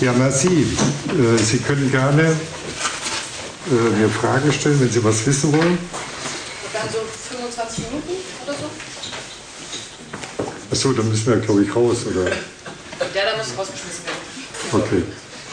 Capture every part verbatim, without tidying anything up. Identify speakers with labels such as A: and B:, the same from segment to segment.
A: Ja, merci. Äh, Sie können gerne äh, mir Fragen stellen, wenn Sie was wissen wollen.
B: Dann so fünfundzwanzig Minuten oder so?
A: Achso, dann müssen wir, glaube ich, raus, oder?
B: Ja, da muss rausgeschmissen werden.
A: Okay.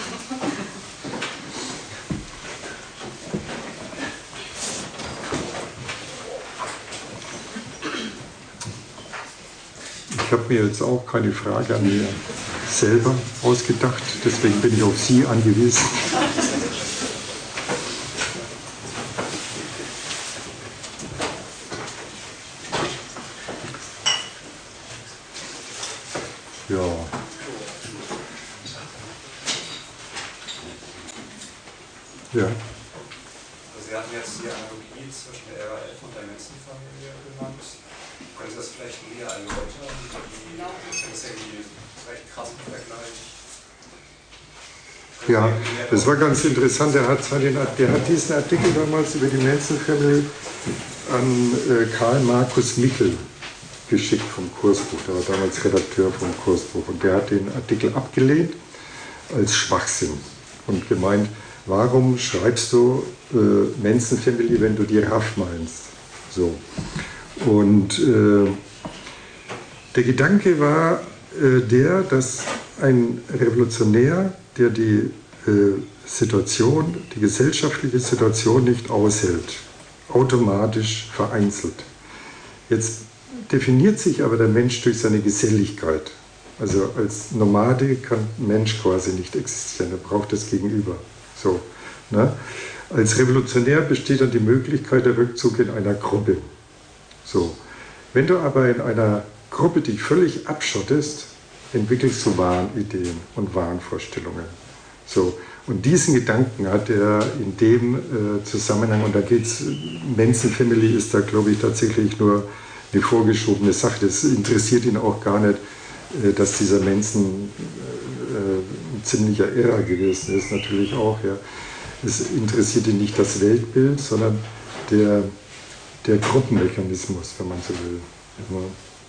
A: Ich habe mir jetzt auch keine Frage an mir selber ausgedacht, deswegen bin ich auf Sie angewiesen. Ja. Ja.
C: Also Sie hatten jetzt die Analogie zwischen der R A F und der Menschenfamilie genannt. Können Sie das vielleicht näher erläutern? Das ist ja irgendwie recht krassen Vergleich.
A: Ja, das war ganz interessant. Der hat, der hat diesen Artikel damals über die Menschenfamilie an äh, Karl Markus Michel geschickt vom Kursbuch. Der war damals Redakteur vom Kursbuch. Und der hat den Artikel abgelehnt als Schwachsinn und gemeint, warum schreibst du äh, Menschenfamilie, wenn du die R A F meinst? So. Und äh, der Gedanke war äh, der, dass ein Revolutionär, der die äh, Situation, die gesellschaftliche Situation nicht aushält, automatisch vereinzelt. Jetzt definiert sich aber der Mensch durch seine Geselligkeit. Also als Nomade kann ein Mensch quasi nicht existieren, er braucht das Gegenüber. So, ne? Als Revolutionär besteht dann die Möglichkeit der Rückzug in einer Gruppe. So. Wenn du aber in einer Gruppe dich völlig abschottest, entwickelst du Wahnideen und Wahnvorstellungen. So. Und diesen Gedanken hat er in dem äh, Zusammenhang, und da geht es, Menschenfamilie ist da, glaube ich, tatsächlich nur eine vorgeschobene Sache. Das interessiert ihn auch gar nicht, äh, dass dieser Menschen äh, ein ziemlicher Irrer gewesen ist, natürlich auch. Ja. Es interessiert ihn nicht das Weltbild, sondern der, der Gruppenmechanismus, wenn man so will. Ja.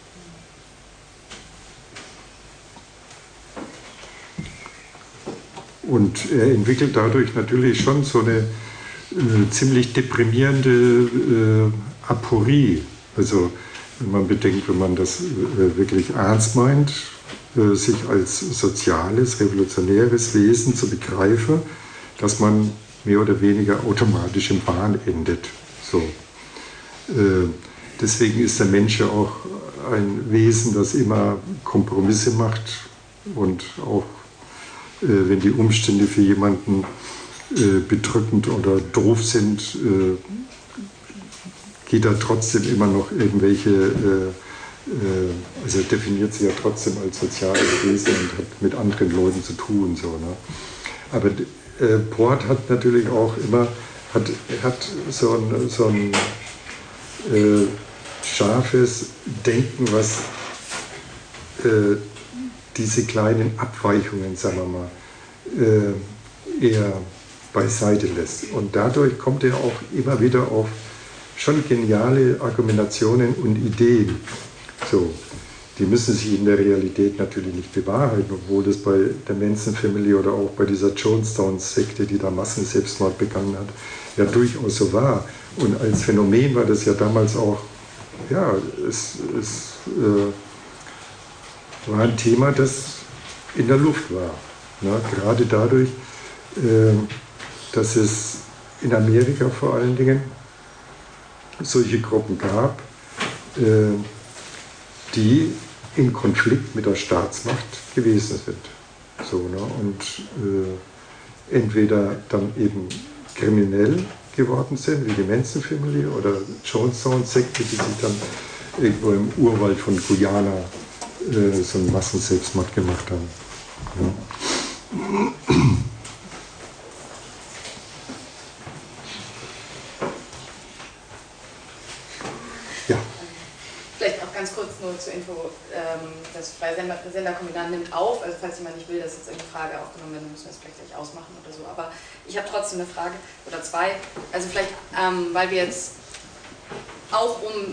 A: Und er entwickelt dadurch natürlich schon so eine äh, ziemlich deprimierende äh, Aporie. Also wenn man bedenkt, wenn man das äh, wirklich ernst meint, äh, sich als soziales, revolutionäres Wesen zu begreifen, dass man mehr oder weniger automatisch im Wahn endet. So. Äh, deswegen ist der Mensch ja auch ein Wesen, das immer Kompromisse macht und auch wenn die Umstände für jemanden äh, bedrückend oder doof sind, äh, geht er trotzdem immer noch irgendwelche, äh, äh, also er definiert sich ja trotzdem als soziales Wesen und hat mit anderen Leuten zu tun. So, ne? Aber äh, Port hat natürlich auch immer, hat, hat so ein, so ein äh, scharfes Denken, was äh, diese kleinen Abweichungen, sagen wir mal, äh, eher beiseite lässt. Und dadurch kommt er auch immer wieder auf schon geniale Argumentationen und Ideen. So, die müssen sich in der Realität natürlich nicht bewahrheiten, obwohl das bei der Manson-Family oder auch bei dieser Jonestown-Sekte, die da Massenselbstmord begangen hat, ja durchaus so war. Und als Phänomen war das ja damals auch, ja, es, es äh, war ein Thema, das in der Luft war. Ne? Gerade dadurch, äh, dass es in Amerika vor allen Dingen solche Gruppen gab, äh, die in Konflikt mit der Staatsmacht gewesen sind. So, ne? Und äh, entweder dann eben kriminell geworden sind, wie die Manson-Family oder Jonestown-Sekte, die sich dann irgendwo im Urwald von Guyana so einen Massenselbstmord gemacht haben. Ja. Ja.
B: Vielleicht auch ganz kurz nur zur Info, das freie Senderkombinat nimmt auf, also falls jemand nicht will, dass jetzt eine Frage aufgenommen wird, dann müssen wir es vielleicht gleich ausmachen oder so, aber ich habe trotzdem eine Frage oder zwei, also vielleicht, ähm, weil wir jetzt auch um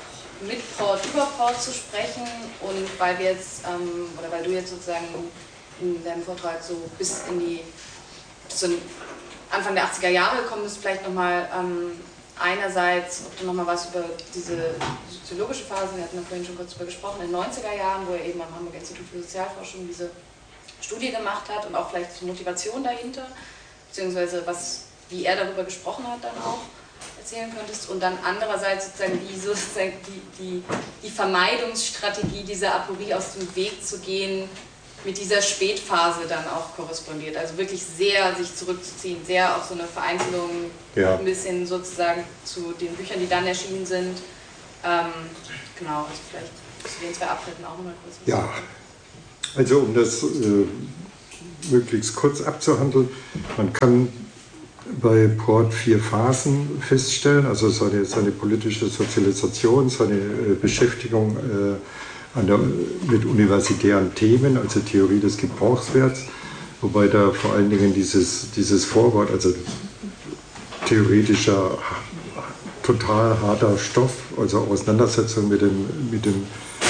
B: mit Port über Port zu sprechen und weil wir jetzt, ähm, oder weil du jetzt sozusagen in deinem Vortrag so bis in die bis zum Anfang der achtziger Jahre gekommen bist, vielleicht nochmal ähm, einerseits, ob du nochmal was über diese soziologische Phase, wir hatten ja vorhin schon kurz darüber gesprochen, in den neunziger Jahren, wo er eben am Hamburger Institut für Sozialforschung diese Studie gemacht hat und auch vielleicht die Motivation dahinter, beziehungsweise was, wie er darüber gesprochen hat dann auch erzählen könntest, und dann andererseits sozusagen wie sozusagen die, die, die Vermeidungsstrategie dieser Aporie aus dem Weg zu gehen mit dieser Spätphase dann auch korrespondiert, also wirklich sehr sich zurückzuziehen, sehr auf so eine Vereinzelung, ja. Ein bisschen sozusagen zu den Büchern, die dann erschienen sind. Ähm, genau, also vielleicht zu den zwei Abschnitten auch nochmal kurz was
A: Ja,
B: sagen.
A: Also um das äh, möglichst kurz abzuhandeln, man kann bei Port vier Phasen feststellen, also seine, seine politische Sozialisation, seine äh, Beschäftigung äh, an der, mit universitären Themen, also Theorie des Gebrauchswerts, wobei da vor allen Dingen dieses, dieses Vorwort, also theoretischer, total harter Stoff, also Auseinandersetzung mit dem, mit dem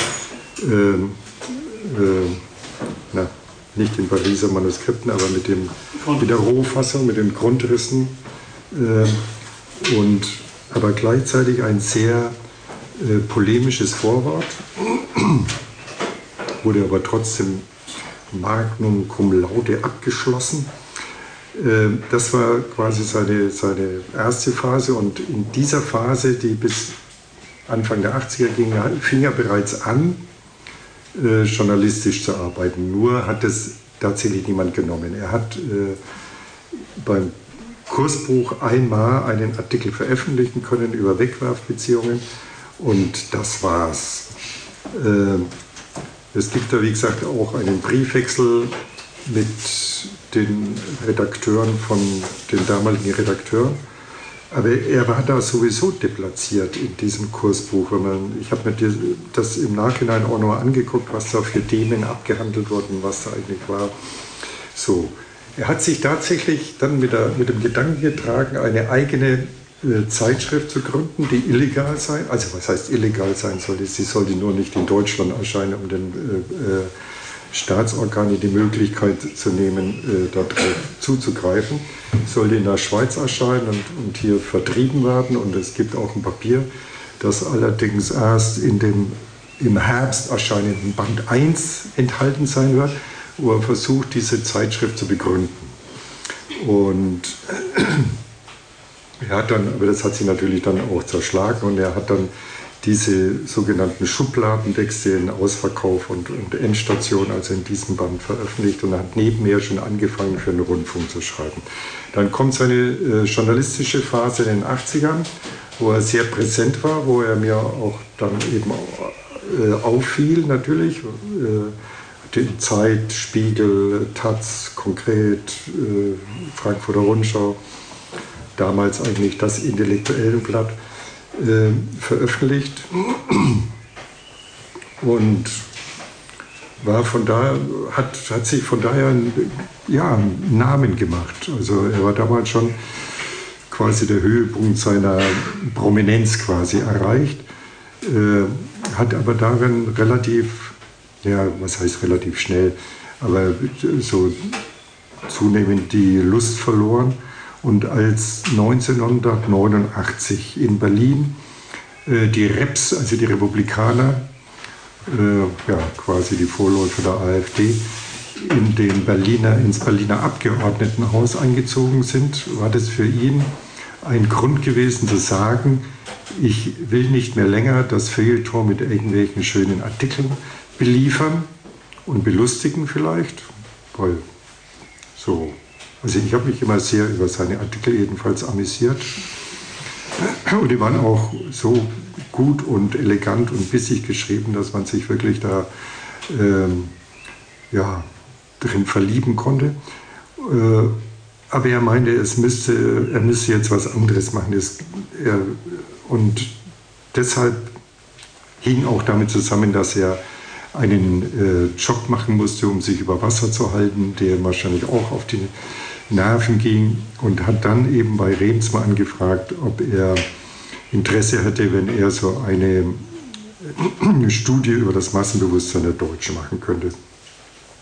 A: äh, äh, na, nicht den Pariser Manuskripten, aber mit, dem, mit der Rohfassung, mit den Grundrissen, äh, und, aber gleichzeitig ein sehr äh, polemisches Vorwort, wurde aber trotzdem Magnum cum laude abgeschlossen. Äh, das war quasi seine, seine erste Phase, und in dieser Phase, die bis Anfang der achtziger ging, fing er bereits an, Äh, journalistisch zu arbeiten. Nur hat es tatsächlich niemand genommen. Er hat äh, beim Kursbuch einmal einen Artikel veröffentlichen können über Wegwerfbeziehungen, und das war's. Äh, es gibt da, wie gesagt, auch einen Briefwechsel mit den Redakteuren von den damaligen Redakteuren. Aber er war da sowieso deplatziert in diesem Kursbuch. Wenn man, ich habe mir das im Nachhinein auch noch angeguckt, was da für Themen abgehandelt wurden, was da eigentlich war. So. Er hat sich tatsächlich dann mit, der, mit dem Gedanken getragen, eine eigene äh, Zeitschrift zu gründen, die illegal sein, also was heißt illegal sein sollte, sie sollte nur nicht in Deutschland erscheinen, um den äh, äh, Staatsorganen die Möglichkeit zu nehmen, äh, darauf zuzugreifen. Sollte in der Schweiz erscheinen und, und hier vertrieben werden. Und es gibt auch ein Papier, das allerdings erst in dem im Herbst erscheinenden Band eins enthalten sein wird, wo er versucht, diese Zeitschrift zu begründen. Und er hat dann, aber das hat sich natürlich dann auch zerschlagen, und er hat dann diese sogenannten Schubladentexte in Ausverkauf und, und Endstation, also in diesem Band veröffentlicht, und hat nebenher schon angefangen, für den Rundfunk zu schreiben. Dann kommt seine äh, journalistische Phase in den achtzigern, wo er sehr präsent war, wo er mir auch dann eben äh, auffiel natürlich. Äh, den Zeit, Spiegel, Taz, Konkret, äh, Frankfurter Rundschau, damals eigentlich das Intellektuellenblatt, Äh, veröffentlicht, und war von daher, hat, hat sich von daher ja, einen Namen gemacht. Also er war damals schon quasi der Höhepunkt seiner Prominenz quasi erreicht, äh, hat aber darin relativ, ja, was heißt relativ schnell, aber so zunehmend die Lust verloren. Und als neunzehnhundertneunundachtzig in Berlin äh, die Reps, also die Republikaner, äh, ja, quasi die Vorläufer der AfD, in den Berliner, ins Berliner Abgeordnetenhaus eingezogen sind, war das für ihn ein Grund gewesen zu sagen, ich will nicht mehr länger das Feuilleton mit irgendwelchen schönen Artikeln beliefern und belustigen vielleicht, weil so. Also ich habe mich immer sehr über seine Artikel jedenfalls amüsiert. Und die waren auch so gut und elegant und bissig geschrieben, dass man sich wirklich da ähm, ja, drin verlieben konnte. Äh, aber er meinte, es müsste, er müsste jetzt was anderes machen. Das, er, und deshalb hing auch damit zusammen, dass er einen äh, Job machen musste, um sich über Wasser zu halten, der wahrscheinlich auch auf die Nerven ging, und hat dann eben bei Reemtsma angefragt, ob er Interesse hätte, wenn er so eine, eine Studie über das Massenbewusstsein der Deutschen machen könnte.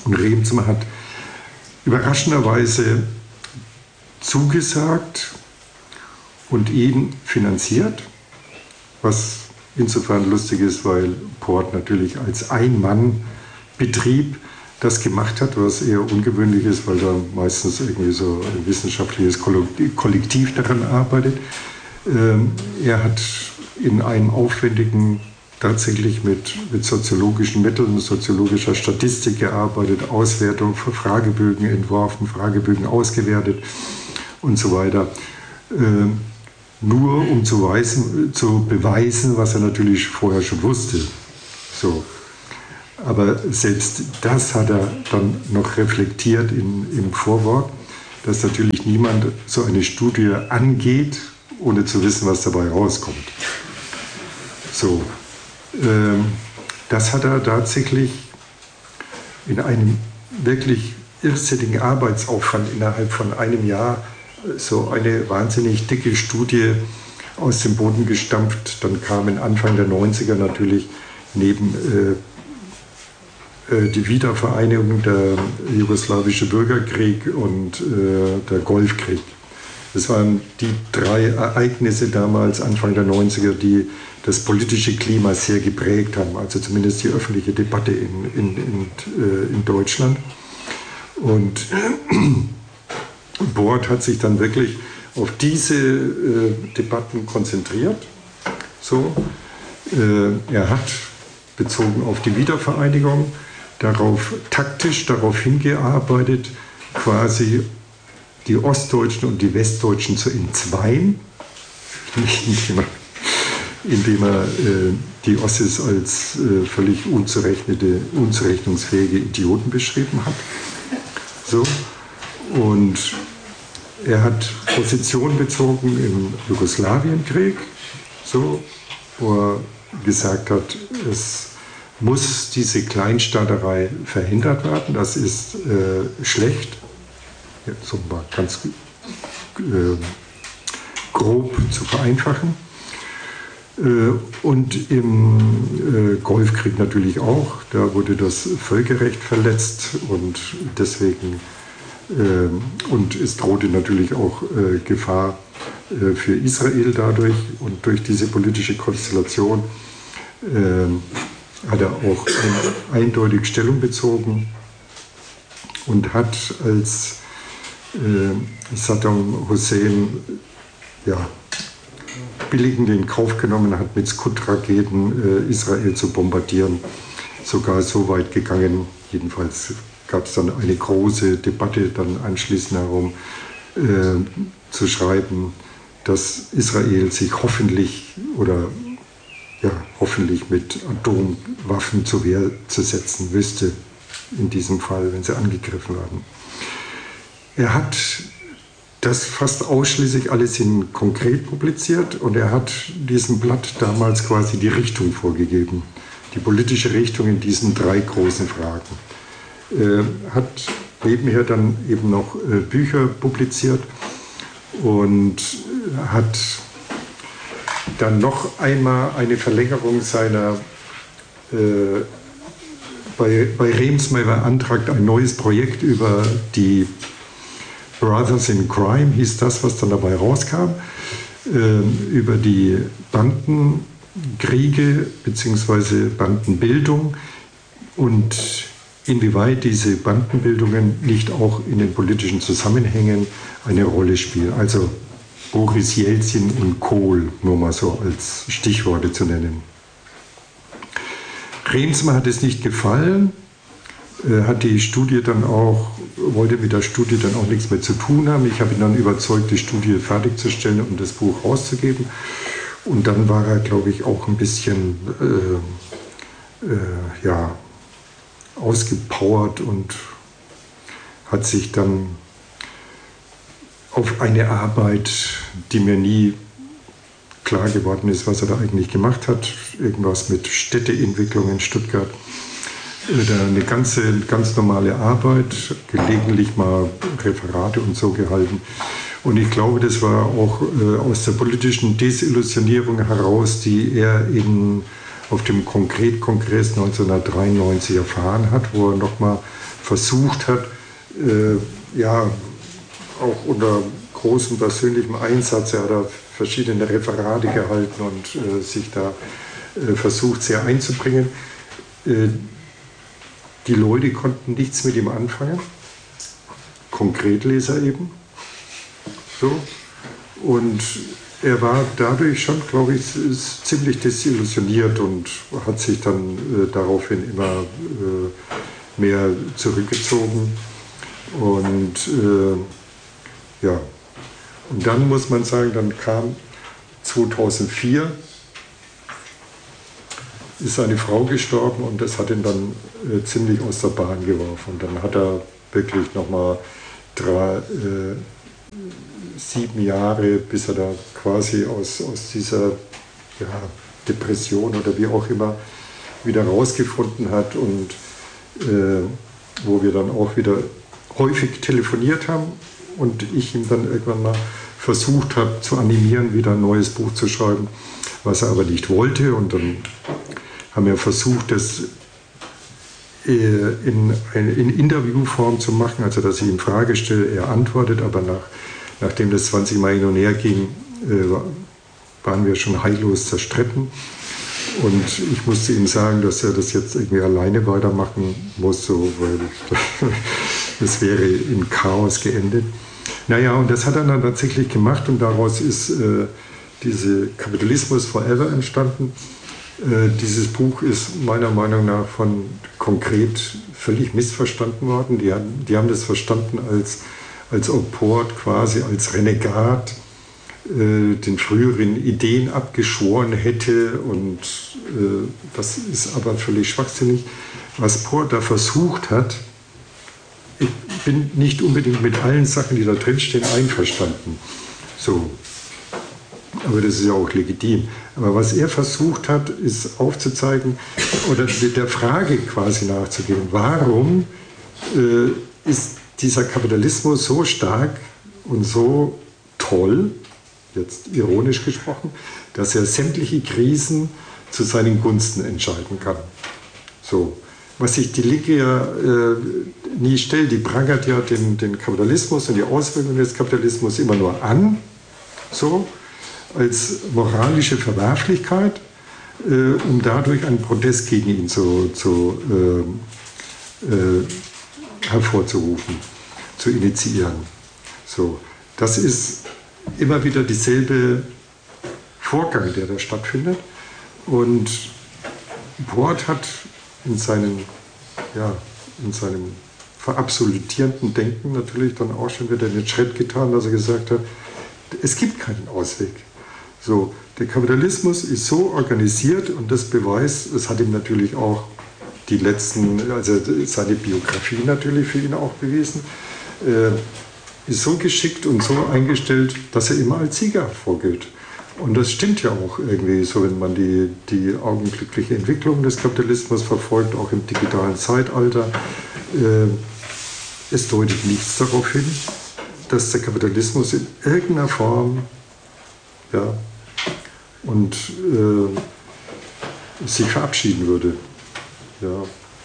A: Und Remsma hat überraschenderweise zugesagt und ihn finanziert, was insofern lustig ist, weil Port natürlich als Ein-Mann-Betrieb das gemacht hat, was eher ungewöhnlich ist, weil da meistens irgendwie so ein wissenschaftliches Kollektiv daran arbeitet. Ähm, er hat in einem aufwendigen, tatsächlich mit, mit soziologischen Mitteln, soziologischer Statistik gearbeitet, Auswertung für Fragebögen entworfen, Fragebögen ausgewertet und so weiter. Ähm, nur um zu, weisen, zu beweisen, was er natürlich vorher schon wusste. So. Aber selbst das hat er dann noch reflektiert in, im Vorwort, dass natürlich niemand so eine Studie angeht, ohne zu wissen, was dabei rauskommt. So, ähm, das hat er tatsächlich in einem wirklich irrsinnigen Arbeitsaufwand innerhalb von einem Jahr so eine wahnsinnig dicke Studie aus dem Boden gestampft. Dann kamen Anfang der neunziger natürlich neben äh, die Wiedervereinigung, der jugoslawische Bürgerkrieg und äh, der Golfkrieg. Das waren die drei Ereignisse damals, Anfang der neunziger, die das politische Klima sehr geprägt haben, also zumindest die öffentliche Debatte in, in, in, äh, in Deutschland. Und Bort hat sich dann wirklich auf diese äh, Debatten konzentriert. So, äh, er hat bezogen auf die Wiedervereinigung darauf taktisch darauf hingearbeitet, quasi die Ostdeutschen und die Westdeutschen zu entzweien, indem er, indem er äh, die Ossis als äh, völlig unzurechnete, unzurechnungsfähige Idioten beschrieben hat. So. Und er hat Position bezogen im Jugoslawienkrieg, so, wo er gesagt hat, es muss diese Kleinstaaterei verhindert werden, das ist äh, schlecht, ja, so mal ganz äh, grob zu vereinfachen. Äh, und im äh, Golfkrieg natürlich auch, da wurde das Völkerrecht verletzt und deswegen und es drohte natürlich auch äh, Gefahr äh, für Israel dadurch. Und durch diese politische Konstellation äh, hat er auch ein, eindeutig Stellung bezogen und hat als äh, Saddam Hussein ja, billigend in Kauf genommen hat, mit Scud-Raketen äh, Israel zu bombardieren. Sogar so weit gegangen, jedenfalls gab es dann eine große Debatte dann anschließend darum, äh, zu schreiben, dass Israel sich hoffentlich oder ja, hoffentlich mit Atomwaffen zur Wehr zu setzen wüsste, in diesem Fall, wenn sie angegriffen werden. Er hat das fast ausschließlich alles in konkret publiziert und er hat diesem Blatt damals quasi die Richtung vorgegeben, die politische Richtung in diesen drei großen Fragen. Äh, hat nebenher dann eben noch äh, Bücher publiziert und hat dann noch einmal eine Verlängerung seiner, äh, bei, bei Remsma beantragt ein neues Projekt über die Brothers in Crime, hieß das, was dann dabei rauskam, äh, über die Bandenkriege bzw. Bandenbildung und inwieweit diese Bandenbildungen nicht auch in den politischen Zusammenhängen eine Rolle spielen. Also Boris Jelzin und Kohl, nur mal so als Stichworte zu nennen. Remsma hat es nicht gefallen, hat die Studie dann auch, wollte mit der Studie dann auch nichts mehr zu tun haben. Ich habe ihn dann überzeugt, die Studie fertigzustellen und das Buch rauszugeben. Und dann war er, glaube ich, auch ein bisschen äh, äh, ja, ausgepowert und hat sich dann auf eine Arbeit, die mir nie klar geworden ist, was er da eigentlich gemacht hat, irgendwas mit Städteentwicklung in Stuttgart, eine ganze, ganz normale Arbeit, gelegentlich mal Referate und so gehalten. Und ich glaube, das war auch äh, aus der politischen Desillusionierung heraus, die er in, auf dem Konkretkongress neunzehnhundertdreiundneunzig erfahren hat, wo er nochmal versucht hat, äh, ja, auch unter großem persönlichem Einsatz, er hat da verschiedene Referate gehalten und äh, sich da äh, versucht, sehr einzubringen. Äh, die Leute konnten nichts mit ihm anfangen, Konkretleser eben. So. Und er war dadurch schon, glaube ich, ziemlich desillusioniert und hat sich dann äh, daraufhin immer äh, mehr zurückgezogen. Und äh, ja, und dann muss man sagen, dann kam zweitausendvier, ist seine Frau gestorben und das hat ihn dann äh, ziemlich aus der Bahn geworfen. Und dann hat er wirklich nochmal drei, äh, sieben Jahre, bis er da quasi aus, aus dieser ja, Depression oder wie auch immer wieder rausgefunden hat und äh, wo wir dann auch wieder häufig telefoniert haben und ich ihm dann irgendwann mal versucht habe zu animieren, wieder ein neues Buch zu schreiben, was er aber nicht wollte. Und dann haben wir versucht, das in, in Interviewform zu machen, also dass ich ihm Frage stelle, er antwortet, aber nach, nachdem das zwanzig Mal hin und her ging, waren wir schon heillos zerstritten. Und ich musste ihm sagen, dass er das jetzt irgendwie alleine weitermachen muss, so, weil das wäre im Chaos geendet. Naja, und das hat er dann tatsächlich gemacht und daraus ist äh, diese Kapitalismus Forever entstanden. Äh, dieses Buch ist meiner Meinung nach von konkret völlig missverstanden worden. Die haben, die haben das verstanden als, als ob Port quasi als Renegat äh, den früheren Ideen abgeschworen hätte und äh, das ist aber völlig schwachsinnig. Was Port da versucht hat, ich bin nicht unbedingt mit allen Sachen, die da drinstehen, einverstanden. So. Aber das ist ja auch legitim. Aber was er versucht hat, ist aufzuzeigen oder der Frage quasi nachzugehen, warum äh, ist dieser Kapitalismus so stark und so toll, jetzt ironisch gesprochen, dass er sämtliche Krisen zu seinen Gunsten entscheiden kann. So. Was sich die Linke ja äh, nie stellt, die prangert ja den, den Kapitalismus und die Auswirkungen des Kapitalismus immer nur an, so, als moralische Verwerflichkeit, äh, um dadurch einen Protest gegen ihn zu, zu, äh, äh, hervorzurufen, zu initiieren. So, das ist immer wieder dieselbe Vorgang, der da stattfindet. Und Port hat in seinem, ja, in seinem verabsolutierenden Denken natürlich dann auch schon wieder den Schritt getan, dass er gesagt hat, es gibt keinen Ausweg. So, der Kapitalismus ist so organisiert und das beweist, es hat ihm natürlich auch die letzten, also seine Biografie natürlich für ihn auch bewiesen, äh, ist so geschickt und so eingestellt, dass er immer als Sieger hervorgeht. Und das stimmt ja auch irgendwie so, wenn man die, die augenblickliche Entwicklung des Kapitalismus verfolgt, auch im digitalen Zeitalter. Äh, es deutet nichts darauf hin, dass der Kapitalismus in irgendeiner Form ja, und, äh, sich verabschieden würde. Ja.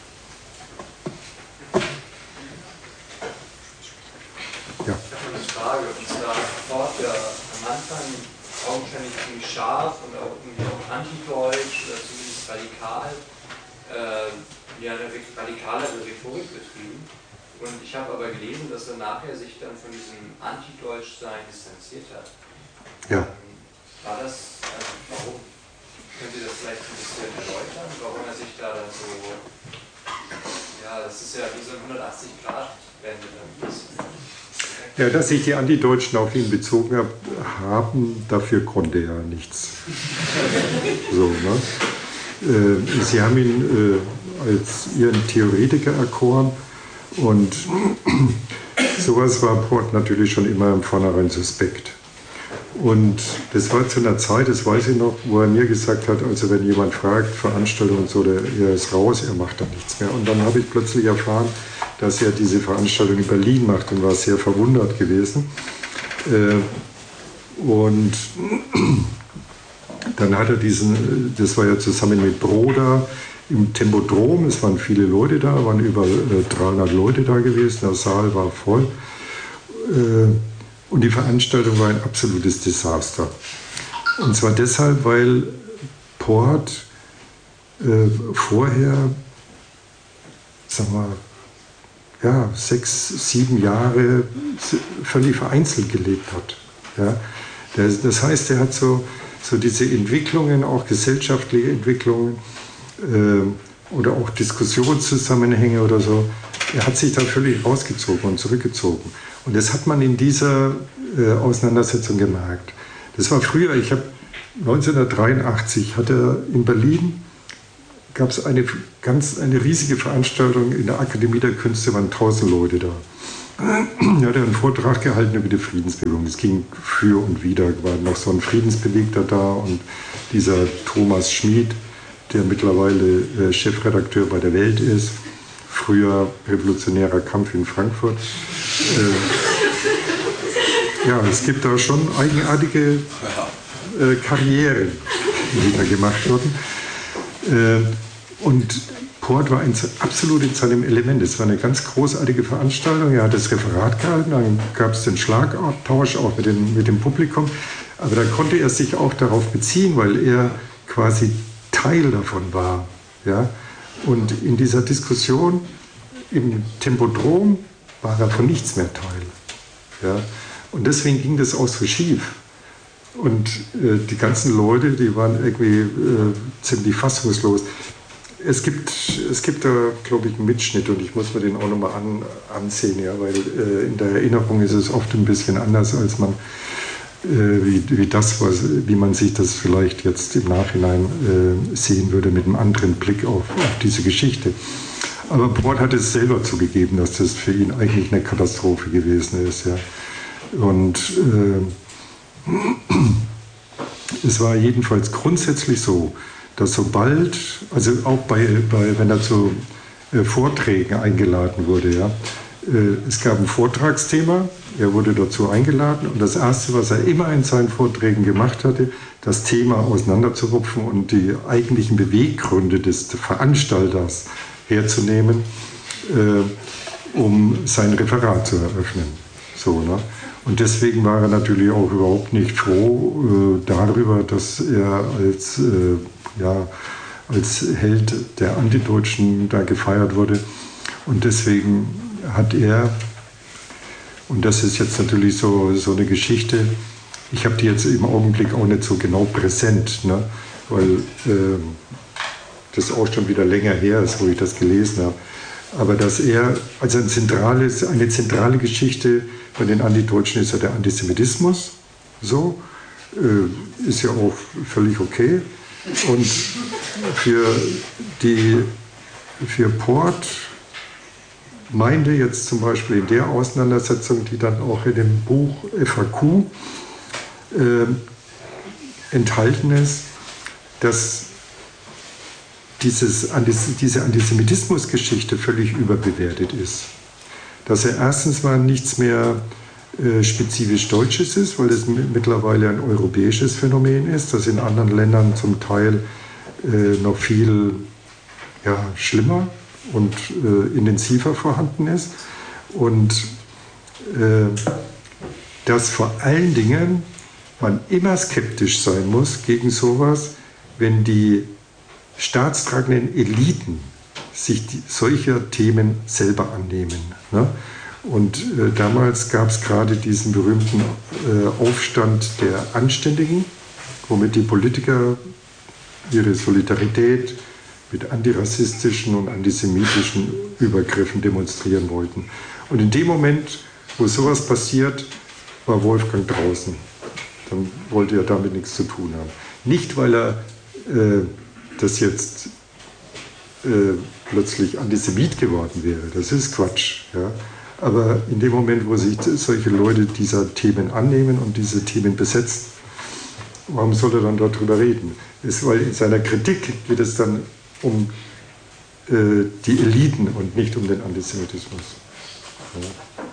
A: Ja.
D: Ich habe eine Frage, und zwar Port ja am Anfang augenscheinlich ziemlich scharf und auch irgendwie auch antideutsch oder zumindest radikal, äh, ja, eine radikalere Rhetorik betrieben. Und ich habe aber gelesen, dass er nachher sich dann von diesem Antideutschsein distanziert hat.
A: Ja.
D: Ähm, war das, also warum? Könnt ihr das vielleicht ein bisschen erläutern, warum er sich da dann so, ja, das ist ja wie so eine hundertachtzig Grad Wende dann ist.
A: Ja, dass sich die Antideutschen auf ihn bezogen haben, dafür konnte er nichts. So, ne? äh, sie haben ihn äh, als ihren Theoretiker erkoren und sowas war Port natürlich schon immer im Vornherein suspekt. Und das war zu einer Zeit, das weiß ich noch, wo er mir gesagt hat, also wenn jemand fragt, Veranstaltung und so, der, er ist raus, er macht da nichts mehr. Und dann habe ich plötzlich erfahren, dass er diese Veranstaltung in Berlin macht und war sehr verwundert gewesen. Und dann hat er diesen, das war ja zusammen mit Broda, im Tempodrom, es waren viele Leute da, waren über äh, dreihundert Leute da gewesen, der Saal war voll. Äh, und die Veranstaltung war ein absolutes Desaster. Und zwar deshalb, weil Port äh, vorher, sagen wir, ja, sechs, sieben Jahre völlig vereinzelt gelebt hat. Ja? Das heißt, er hat so, so diese Entwicklungen, auch gesellschaftliche Entwicklungen äh, oder auch Diskussionszusammenhänge oder so, er hat sich da völlig rausgezogen und zurückgezogen. Und das hat man in dieser äh, Auseinandersetzung gemerkt. Das war früher, ich habe neunzehnhundertdreiundachtzig hat er in Berlin, gab es eine, ganz, eine riesige Veranstaltung in der Akademie der Künste, waren tausend Leute da. Er hat einen Vortrag gehalten über die Friedensbewegung. Es ging für und wider, war noch so ein Friedensbewegter da und dieser Thomas Schmid, der mittlerweile äh, Chefredakteur bei der Welt ist, früher Revolutionärer Kampf in Frankfurt. Äh, ja, es gibt da schon eigenartige äh, Karrieren, die da gemacht wurden. Äh, und Port war ein, absolut in seinem Element. Es war eine ganz großartige Veranstaltung. Er hat das Referat gehalten, dann gab es den Schlagabtausch auch mit dem, mit dem Publikum. Aber da konnte er sich auch darauf beziehen, weil er quasi Teil davon war. Ja? Und in dieser Diskussion im Tempodrom war er von nichts mehr Teil. Ja? Und deswegen ging das auch so schief. Und äh, die ganzen Leute, die waren irgendwie äh, ziemlich fassungslos. Es gibt, es gibt da, glaube ich, einen Mitschnitt und ich muss mir den auch nochmal an, ansehen, ja, weil äh, in der Erinnerung ist es oft ein bisschen anders, als man, äh, wie, wie das, was, wie man sich das vielleicht jetzt im Nachhinein äh, sehen würde, mit einem anderen Blick auf, auf diese Geschichte. Aber Port hat es selber zugegeben, dass das für ihn eigentlich eine Katastrophe gewesen ist. Ja. Und äh, es war jedenfalls grundsätzlich so, dass sobald, also auch bei, bei wenn er zu äh, Vorträgen eingeladen wurde, ja, äh, es gab ein Vortragsthema, er wurde dazu eingeladen und das Erste, was er immer in seinen Vorträgen gemacht hatte, das Thema auseinanderzurupfen und die eigentlichen Beweggründe des Veranstalters herzunehmen, äh, um sein Referat zu eröffnen. So, ne? Und deswegen war er natürlich auch überhaupt nicht froh äh, darüber, dass er als, äh, ja, als Held der Antideutschen da gefeiert wurde. Und deswegen hat er, und das ist jetzt natürlich so, so eine Geschichte, ich habe die jetzt im Augenblick auch nicht so genau präsent, ne? Weil äh, das auch schon wieder länger her ist, wo ich das gelesen habe. Aber dass er, also ein zentrales, eine zentrale Geschichte bei den Antideutschen ist ja der Antisemitismus, so, äh, ist ja auch völlig okay. Und für, die, für Port meinte jetzt zum Beispiel in der Auseinandersetzung, die dann auch in dem Buch F A Q äh, enthalten ist, dass dieses, diese Antisemitismusgeschichte völlig überbewertet ist. Dass er erstens mal nichts mehr äh, spezifisch Deutsches ist, weil das mittlerweile ein europäisches Phänomen ist, das in anderen Ländern zum Teil äh, noch viel ja, schlimmer und äh, intensiver vorhanden ist. Und äh, dass vor allen Dingen man immer skeptisch sein muss gegen sowas, wenn die staatstragenden Eliten sich die, solcher Themen selber annehmen. Ne? Und äh, damals gab es gerade diesen berühmten äh, Aufstand der Anständigen, womit die Politiker ihre Solidarität mit antirassistischen und antisemitischen Übergriffen demonstrieren wollten. Und in dem Moment, wo sowas passiert, war Wolfgang draußen. Dann wollte er damit nichts zu tun haben. Nicht, weil er äh, das jetzt äh, plötzlich Antisemit geworden wäre. Das ist Quatsch. Ja? Aber in dem Moment, wo sich solche Leute dieser Themen annehmen und diese Themen besetzen, warum soll er dann darüber reden? Ist, weil in seiner Kritik geht es dann um äh, die Eliten und nicht um den Antisemitismus. Ja.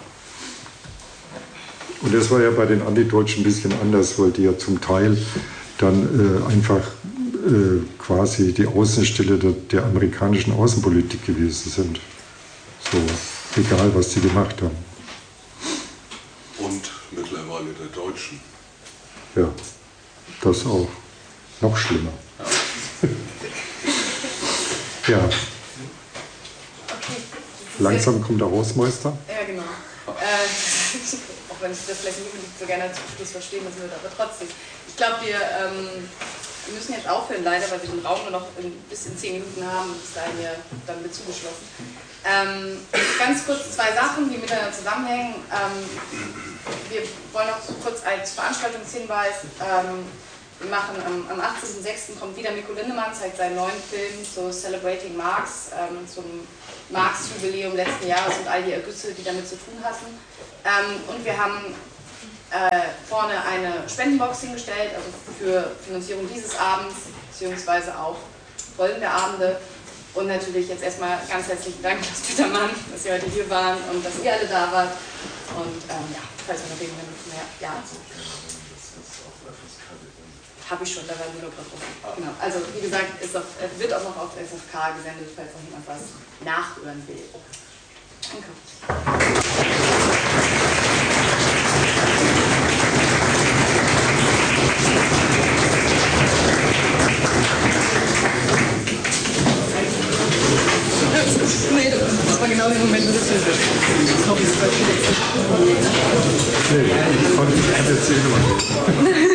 A: Und das war ja bei den Antideutschen ein bisschen anders, weil die ja zum Teil dann äh, einfach äh, quasi die Außenstelle der, der amerikanischen Außenpolitik gewesen sind. So, egal was sie gemacht haben.
E: Und mittlerweile der Deutschen.
A: Ja, das auch. Noch schlimmer. Ja.
B: Okay.
A: Langsam kommt der Hausmeister.
B: Ja, genau. Äh, auch wenn ich das vielleicht nicht unbedingt so gerne zum Schluss verstehen müssen würde, aber trotzdem. Ich glaube, wir ähm, müssen jetzt aufhören, leider, weil wir den Raum nur noch in, bis in zehn Minuten haben und bis dahin ja dann wird zugeschlossen. Ähm, ganz kurz zwei Sachen, die miteinander zusammenhängen. Ähm, wir wollen noch so kurz als Veranstaltungshinweis, ähm, wir machen am, am achtzehnten sechsten kommt wieder Mikko Lindemann, zeigt seinen neuen Film zu Celebrating Marx, ähm, zum Marx-Jubiläum letzten Jahres und all die Ergüsse, die damit zu tun hatten. Ähm, und wir haben äh, vorne eine Spendenbox hingestellt, also für Finanzierung dieses Abends, beziehungsweise auch folgende Abende. Und natürlich jetzt erstmal ganz herzlichen Dank, Klaus Peter Mann, dass Sie heute hier waren und dass ihr alle da wart. Und ähm, ja, falls wir noch irgendwann mehr, ja. Habe ich schon, da war nur noch drauf. Genau. Also wie gesagt, ist auf, wird auch noch auf S F K gesendet, falls noch jemand was nachhören will. Danke. Nee, das war genau der Moment, wo das ist. Sorry, das war viel.
A: Nee, ich konnte keine Szene machen.